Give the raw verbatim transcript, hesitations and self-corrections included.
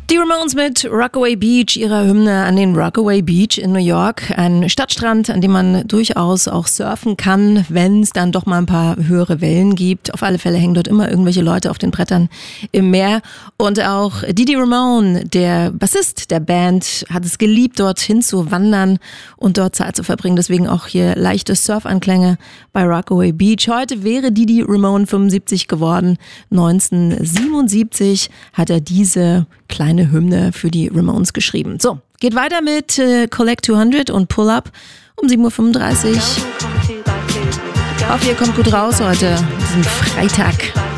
Die Ramones mit Rockaway Beach, ihrer Hymne an den Rockaway Beach in New York. Ein Stadtstrand, an dem man durchaus auch surfen kann, wenn es dann doch mal ein paar höhere Wellen gibt. Auf alle Fälle hängen dort immer irgendwelche Leute auf den Brettern im Meer. Und auch Dee Dee Ramone, der Bassist der Band, hat es geliebt, dorthin zu wandern und dort Zeit zu verbringen. Deswegen auch hier leichte Surfanklänge bei Rockaway Beach. Heute wäre Dee Dee Ramone fünfundsiebzig geworden. neunzehnhundertsiebenundsiebzig hat er diese kleine Hymne für die Ramones geschrieben. So, geht weiter mit äh, Collect zweihundert und Pull Up um sieben Uhr fünfunddreißig. Hoffe, ihr kommt gut raus heute, diesen Freitag.